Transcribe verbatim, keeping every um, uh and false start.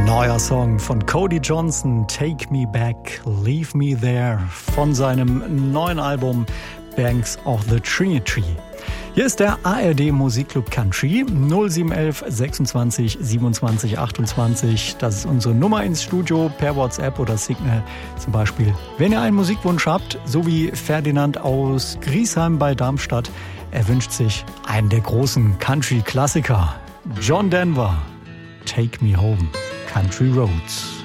Neuer Song von Cody Johnson, Take Me Back, Leave Me There, von seinem neuen Album Banks of the Trinity. Hier ist der A R D Musikclub Country null sieben eins eins sechsundzwanzig siebenundzwanzig achtundzwanzig. Das ist unsere Nummer ins Studio per WhatsApp oder Signal. Zum Beispiel, wenn ihr einen Musikwunsch habt, so wie Ferdinand aus Griesheim bei Darmstadt. Er wünscht sich einen der großen Country-Klassiker. John Denver, Take Me Home, Country Roads.